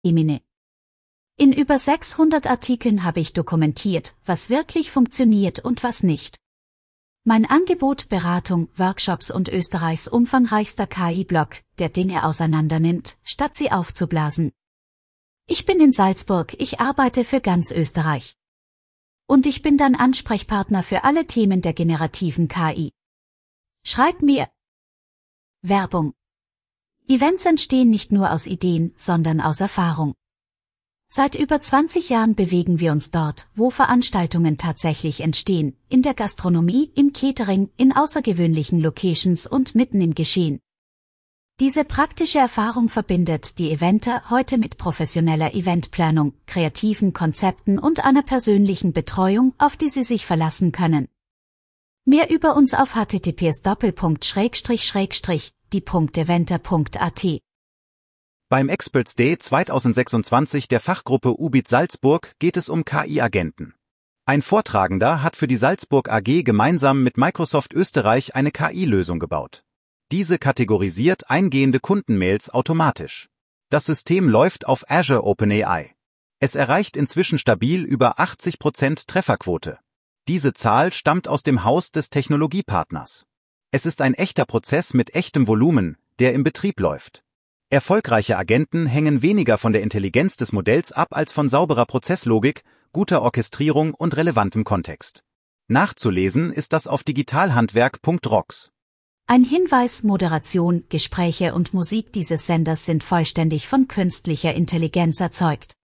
Emine. In über 600 Artikeln habe ich dokumentiert, was wirklich funktioniert und was nicht. Mein Angebot Beratung, Workshops und Österreichs umfangreichster KI-Blog, der Dinge auseinandernimmt, statt sie aufzublasen. Ich bin in Salzburg, ich arbeite für ganz Österreich. Und ich bin dein Ansprechpartner für alle Themen der generativen KI. Schreib mir. Werbung. Events entstehen nicht nur aus Ideen, sondern aus Erfahrung. Seit über 20 Jahren bewegen wir uns dort, wo Veranstaltungen tatsächlich entstehen, in der Gastronomie, im Catering, in außergewöhnlichen Locations und mitten im Geschehen. Diese praktische Erfahrung verbindet die Eventer heute mit professioneller Eventplanung, kreativen Konzepten und einer persönlichen Betreuung, auf die Sie sich verlassen können. Mehr über uns auf https://die.eventer.at. Beim Experts Day 2026 der Fachgruppe UBIT Salzburg geht es um KI-Agenten. Ein Vortragender hat für die Salzburg AG gemeinsam mit Microsoft Österreich eine KI-Lösung gebaut. Diese kategorisiert eingehende Kundenmails automatisch. Das System läuft auf Azure OpenAI. Es erreicht inzwischen stabil über 80% Trefferquote. Diese Zahl stammt aus dem Haus des Technologiepartners. Es ist ein echter Prozess mit echtem Volumen, der im Betrieb läuft. Erfolgreiche Agenten hängen weniger von der Intelligenz des Modells ab als von sauberer Prozesslogik, guter Orchestrierung und relevantem Kontext. Nachzulesen ist das auf digitalhandwerk.rocks. Ein Hinweis: Moderation, Gespräche und Musik dieses Senders sind vollständig von künstlicher Intelligenz erzeugt.